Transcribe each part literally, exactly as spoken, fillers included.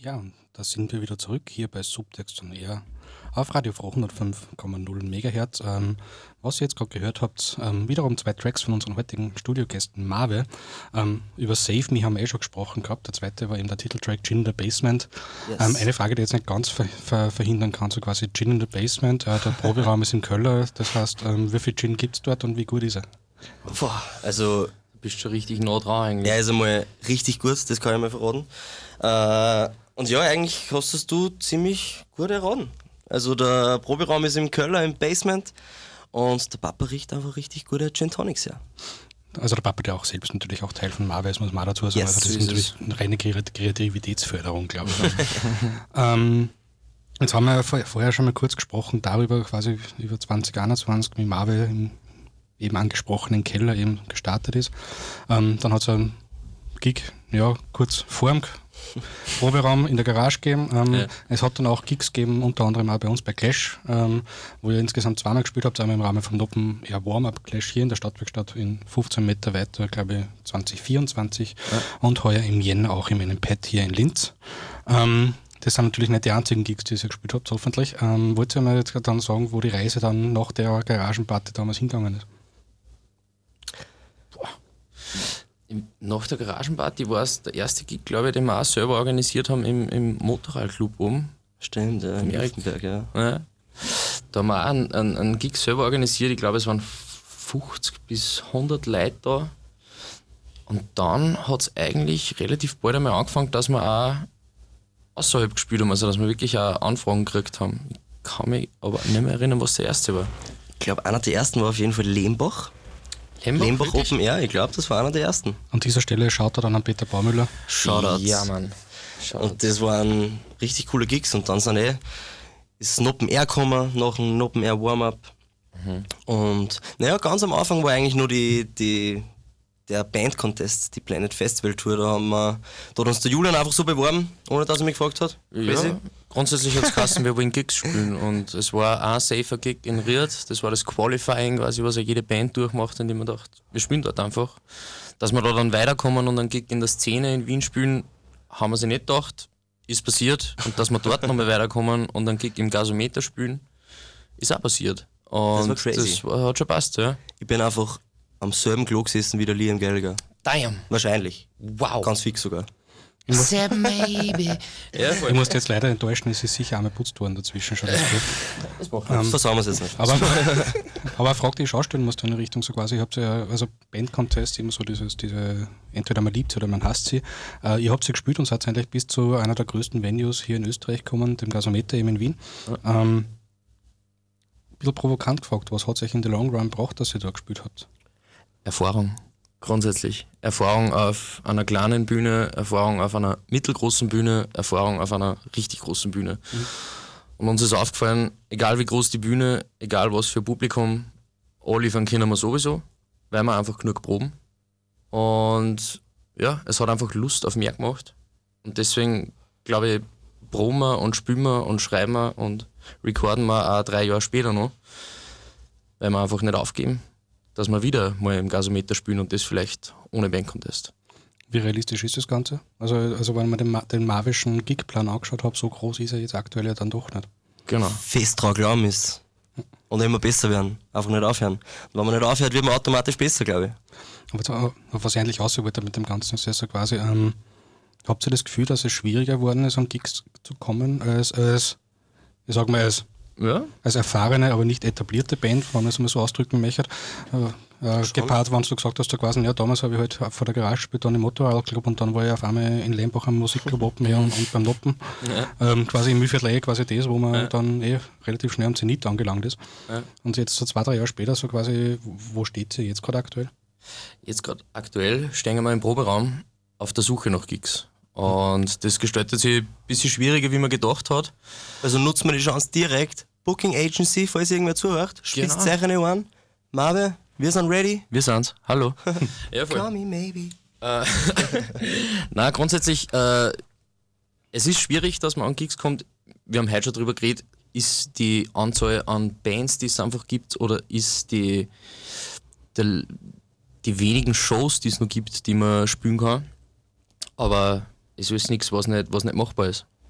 Ja, da sind wir wieder zurück hier bei Subtext on Air auf Radio Froh hundertfünf Komma null Megahertz. Ähm, was ihr jetzt gerade gehört habt, ähm, wiederum zwei Tracks von unseren heutigen Studiogästen Marve. Ähm, über Save Me haben wir eh schon gesprochen gehabt. Der zweite war eben der Titeltrack Gin in the Basement. Yes. Ähm, eine Frage, die ich jetzt nicht ganz ver ver verhindern kann, so quasi Gin in the Basement. Äh, der Proberaum ist in Köln, das heißt, ähm, wie viel Gin gibt es dort und wie gut ist er? Boah, also Du bist schon richtig nah dran eigentlich. er ist einmal richtig gut, das kann ich mal verraten. Äh, und ja, eigentlich hast du ziemlich gut erraten. Also der Proberaum ist im Keller, im Basement und der Papa riecht einfach richtig gute Gin Tonics, ja. Also der Papa, der auch selbst natürlich auch Teil von Marve ist, muss man auch dazu sagen. Yes, Also das so ist ist natürlich eine reine Kreativitätsförderung, glaube ich. ähm, jetzt haben wir ja vor, vorher schon mal kurz gesprochen darüber, quasi über zwanzig einundzwanzig, wie Marve im eben angesprochenen Keller eben gestartet ist. Ähm, dann hat es einen Gig, ja, kurz vor dem Proberaum in der Garage gegeben. Ähm, Ja. Es hat dann auch Gigs gegeben, unter anderem auch bei uns bei Clash, ähm, wo ihr insgesamt zweimal gespielt habt, einmal im Rahmen vom Open Air Warm-Up Clash hier in der Stadtwerkstatt in fünfzehn Meter weiter, glaube ich, zwanzig vierundzwanzig Ja. und heuer im Jänner auch in meinem Pad hier in Linz. Ähm, das sind natürlich nicht die einzigen Gigs, die ihr gespielt habt, hoffentlich. Ähm, wollt ihr mir jetzt dann sagen, wo die Reise dann nach der Garagenparty damals hingegangen ist? Im- Nach der Garagenparty war es der erste Gig, glaube ich, den wir auch selber organisiert haben im, im Motorradclub oben. Stimmt, ja, in Erik. Lichtenberg, ja. Ja. Da haben wir auch einen, einen, einen Gig selber organisiert. Ich glaube, es waren fünfzig bis hundert Leute da. Und dann hat es eigentlich relativ bald einmal angefangen, dass wir auch außerhalb gespielt haben, also dass wir wirklich auch Anfragen gekriegt haben. Ich kann mich aber nicht mehr erinnern, was der erste war. Ich glaube, einer der ersten war auf jeden Fall Lehmbach. Lembach, Lehmbach wirklich? Open Air, ich glaube, das war einer der ersten. An dieser Stelle schaut er dann an Peter Baumüller. Shoutouts. Ja, Mann. Shoutouts. Und das waren richtig coole Gigs und dann sind eh, ist ein Open Air gekommen, nach einem Open Air Warm-Up. Und naja, ganz am Anfang war eigentlich nur die, die, der Band-Contest, die Planet Festival Tour. Da, haben wir, da hat uns der Julian einfach so beworben, ohne dass er mich gefragt hat. Weiß ich. Ja, grundsätzlich hat es geheißen, wir wollen Gigs spielen und es war ein safer Gig in Ried, das war das Qualifying quasi, was ja jede Band durchmacht, indem man dachte, wir spielen dort einfach. Dass wir da dann weiterkommen und einen Gig in der Szene in Wien spielen, haben wir sich nicht gedacht, ist passiert. Und dass wir dort nochmal weiterkommen und einen Gig im Gasometer spielen, ist auch passiert. Und war crazy. das war, hat schon passt, ja. Ich bin einfach am selben Klo gesessen wie der Liam Gallagher. Damn, Wahrscheinlich. wow. Ganz fix sogar. Seven, maybe. Ja, voll. Ich muss dich jetzt leider enttäuschen, es ist sicher einmal putzt worden dazwischen schon. Das Glück. Das macht Ähm, das haben wir jetzt nicht. Aber, aber eine Frage, die ich auch stellen muss in die Richtung, so quasi, ihr habt ja, also Band-Contest, immer so dieses, diese, entweder man liebt sie oder man hasst sie. Äh, ihr habt sie gespielt und seid eigentlich bis zu einer der größten Venues hier in Österreich gekommen, dem Gasometer eben in Wien. Ja. Ähm, ein bisschen provokant gefragt, was hat euch in the long run gebracht, dass ihr da gespielt habt? Erfahrung, grundsätzlich. Erfahrung auf einer kleinen Bühne, Erfahrung auf einer mittelgroßen Bühne, Erfahrung auf einer richtig großen Bühne. Mhm. Und uns ist aufgefallen, egal wie groß die Bühne, egal was für Publikum, anliefern können wir sowieso, weil wir einfach genug proben. Und ja, es hat einfach Lust auf mehr gemacht. Und deswegen, glaube ich, proben wir und spielen wir und schreiben wir und recorden wir auch drei Jahre später noch, weil wir einfach nicht aufgeben, dass wir wieder mal im Gasometer spielen und das vielleicht ohne Bandcontest. Wie realistisch ist das Ganze? Also, also wenn man den, Ma- den Marvischen Gigplan angeschaut hat, so groß ist er jetzt aktuell ja dann doch nicht. Genau. Fest dran glauben ist. Und immer besser werden. Einfach nicht aufhören. Und wenn man nicht aufhört, wird man automatisch besser, glaube ich. Aber jetzt, äh, was ich eigentlich raus wollte mit dem Ganzen, ist ja so quasi, ähm, habt ihr das Gefühl, dass es schwieriger geworden ist, an Gigs zu kommen, als, als ich sag mal, als, Ja, als erfahrene, aber nicht etablierte Band, wenn man es mal so ausdrücken möchte, äh, äh, gepaart, wenn du gesagt hast, da quasi, ja, damals habe ich halt vor der Garage gespielt, dann im Motorradclub und dann war ich auf einmal in Lembach am Musikclub Open Air und, und beim Noppen. ja. Ähm, quasi im Mühlviertel quasi das, wo man Ja. dann eh relativ schnell am Zenit angelangt ist. Ja. Und jetzt so zwei, drei Jahre später, so quasi, wo steht sie jetzt gerade aktuell? Jetzt gerade aktuell stehen wir im Proberaum auf der Suche nach Gigs. Und das gestaltet sich ein bisschen schwieriger, wie man gedacht hat. Also nutzt man die Chance direkt. Booking Agency, falls irgendwer zuhört. Spitzt Genau. euch eine Ohren. Marve, wir sind ready. Wir sind's. Hallo. Ja, voll. Call me maybe. Äh, Na, grundsätzlich, äh, es ist schwierig, dass man an Gigs kommt. Wir haben heute schon drüber geredet, ist die Anzahl an Bands, die es einfach gibt, oder ist die, der, die wenigen Shows, die es noch gibt, die man spielen kann. Aber es ist nichts, was nicht, was nicht machbar ist.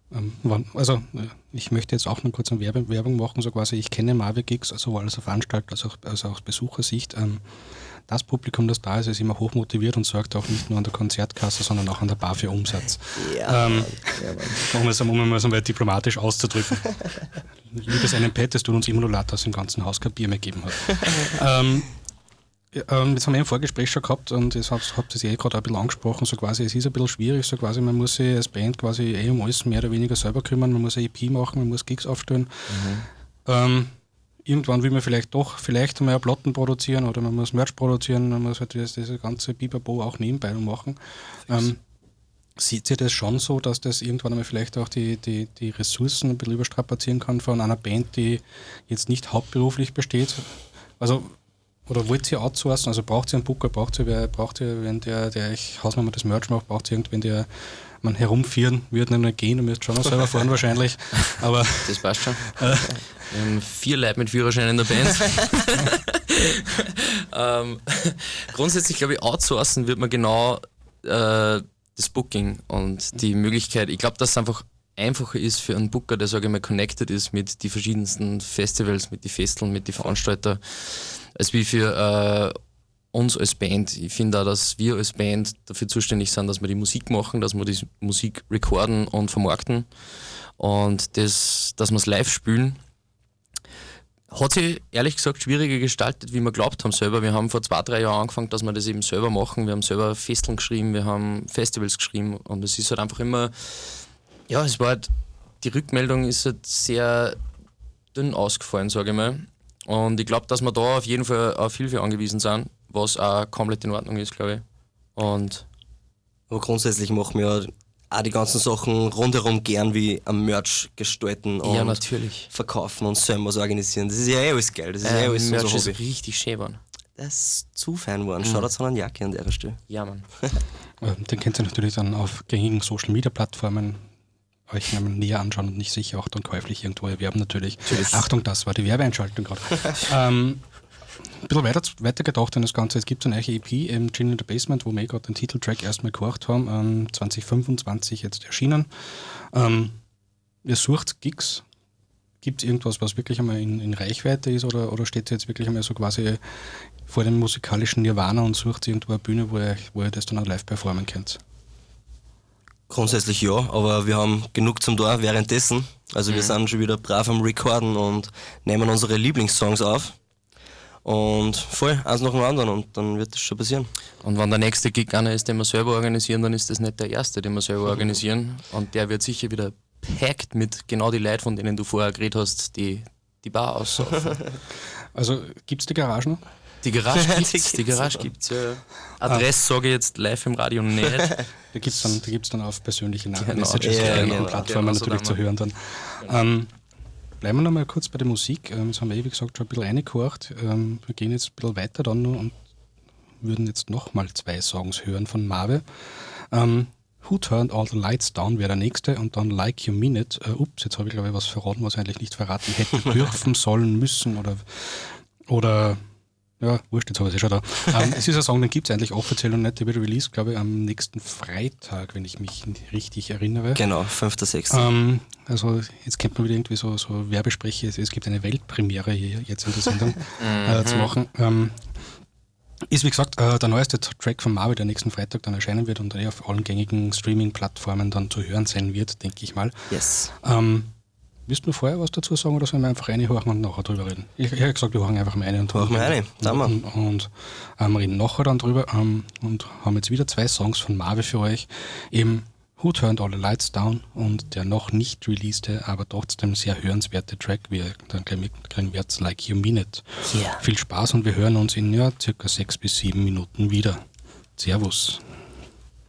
Ähm, wann, also äh, ich möchte jetzt auch noch kurz eine Werbe, Werbung machen, so quasi, ich kenne Mavi Gigs, sowohl als Veranstalter als auch, also aus Besuchersicht. Ähm, das Publikum, das da ist, ist immer hochmotiviert und sorgt auch nicht nur an der Konzertkasse, sondern auch an der Bar für Umsatz. Ja, ähm, ja, um es um es mal diplomatisch auszudrücken. Liebes einen Pet, es tut uns immer nur leid, dass im ganzen Haus kein Bier mehr gegeben hat. ähm, ja, ähm, jetzt haben wir im Vorgespräch schon gehabt und das habt ihr es eh gerade ein bisschen angesprochen, so quasi, es ist ein bisschen schwierig, so quasi, man muss sich als Band quasi eh um alles mehr oder weniger selber kümmern, man muss eine E P machen, man muss Gigs aufstellen. Mhm. Ähm, irgendwann will man vielleicht doch vielleicht mal Platten produzieren oder man muss Merch produzieren, man muss halt das, das ganze Bibabo auch nebenbei machen. Ähm, sieht ihr das schon so, dass das irgendwann einmal vielleicht auch die, die, die Ressourcen ein bisschen überstrapazieren kann von einer Band, die jetzt nicht hauptberuflich besteht? Also, oder wollt ihr outsourcen? Also braucht ihr einen Booker, braucht ihr, wer, braucht ihr, wenn der, der euch Hausnummer das Merch macht, braucht ihr irgendwen, der man herumführen würde, nicht gehen, du müsst schon noch selber fahren wahrscheinlich. Aber das passt schon. Äh, Wir haben vier Leute mit Führerschein in der Band. ähm, grundsätzlich glaube ich, outsourcen wird man genau äh, das Booking und die Möglichkeit. Ich glaube, dass es einfach einfacher ist für einen Booker, der, sage ich mal, connected ist mit den verschiedensten Festivals, mit den Festeln, mit den Veranstaltern, als wie für äh, uns als Band. Ich finde auch, dass wir als Band dafür zuständig sind, dass wir die Musik machen, dass wir die Musik recorden und vermarkten und das, dass wir es live spielen. Hat sich ehrlich gesagt schwieriger gestaltet, wie wir glaubt haben selber. Wir haben vor zwei, drei Jahren angefangen, dass wir das eben selber machen. Wir haben selber Festeln geschrieben, wir haben Festivals geschrieben und es ist halt einfach immer, ja, es war halt, die Rückmeldung ist halt sehr dünn ausgefallen, sage ich mal. Und ich glaube, dass wir da auf jeden Fall auf Hilfe angewiesen sind, was auch komplett in Ordnung ist, glaube ich. Und aber grundsätzlich machen wir auch die ganzen Sachen rundherum gern, wie am Merch gestalten und ja, natürlich. verkaufen und selber was organisieren. Das ist ja eh alles geil. Das ist ähm, ja eh alles Merch unser ist Hobby. richtig schön geworden. Das ist zu fein geworden. Mhm. Schaut jetzt an Jacke an der Stelle. Ja, Mann. Den könnt ihr natürlich dann auf gängigen Social-Media-Plattformen euch näher anschauen und nicht sicher auch dann käuflich irgendwo erwerben natürlich. natürlich. Achtung, das war die Werbeeinschaltung gerade. ähm, ein bisschen weiter, weiter gedacht an das Ganze. Es gibt so eine neue E P im Gin in the Basement, wo wir gerade den Titeltrack erstmal gehört haben, ähm, zwanzig fünfundzwanzig jetzt erschienen. Ähm, ihr sucht Gigs. Gibt es irgendwas, was wirklich einmal in, in Reichweite ist oder, oder steht ihr jetzt wirklich einmal so quasi vor dem musikalischen Nirvana und sucht irgendwo eine Bühne, wo ihr, wo ihr das dann auch live performen könnt? Grundsätzlich ja, aber wir haben genug zum Tor währenddessen. Also mhm. wir sind schon wieder brav am Recorden und nehmen unsere Lieblingssongs auf. Und voll, eins nach dem anderen und dann wird das schon passieren. Und wenn der nächste Gig einer ist, den wir selber organisieren, dann ist das nicht der erste, den wir selber mhm. organisieren. Und der wird sicher wieder packt mit genau die Leuten, von denen du vorher geredet hast, die die Bar aussaufen. Also gibt es die Garage noch? Die Garage gibt's, die, die Garage gibt's, ja. Adresse sage ich jetzt live im Radio nicht. Da gibt es dann, dann auf persönliche genau. Messages ja, ja, genau. und Plattformen genau, natürlich so zu hören dann. Genau. Ähm, bleiben wir noch mal kurz bei der Musik. Ähm, das haben wir, wie gesagt, schon ein bisschen reingehorcht. Ähm, wir gehen jetzt ein bisschen weiter dann noch und würden jetzt nochmal zwei Songs hören von Mavi. Ähm, Who Turned All the Lights Down wäre der nächste und dann Like You Mean It. Äh, ups, jetzt habe ich glaube ich was verraten, was ich eigentlich nicht verraten hätte. Dürfen, sollen, müssen oder oder ja, wurscht, jetzt habe ich es eh schon da. Ähm, es ist ein Song, den gibt es eigentlich offiziell und nicht. Der wird released, glaube ich, am nächsten Freitag, wenn ich mich richtig erinnere. Genau, fünfter sechster Ähm, also jetzt kennt man wieder irgendwie so, so Werbespreche. Es, es gibt eine Weltpremiere hier jetzt in der Sendung äh, zu machen. Ähm, ist wie gesagt äh, der neueste Track von Mavi, der nächsten Freitag dann erscheinen wird und der auf allen gängigen Streaming-Plattformen dann zu hören sein wird, denke ich mal. Yes. Ähm, Willst du vorher was dazu sagen oder sollen wir einfach reinhorchen und nachher drüber reden? Ich, ich habe gesagt, wir horchen einfach mal rein und, Horchen wir rein, und, und, und ähm, reden nachher dann drüber ähm, und haben jetzt wieder zwei Songs von Mavi für euch. Eben Who Turned All the Lights Down und der noch nicht releaste, aber trotzdem sehr hörenswerte Track, wie ihr dann gleich mitkriegen werdet, Like You Mean It. Yeah. Viel Spaß und wir hören uns in ja, circa sechs bis sieben Minuten wieder. Servus.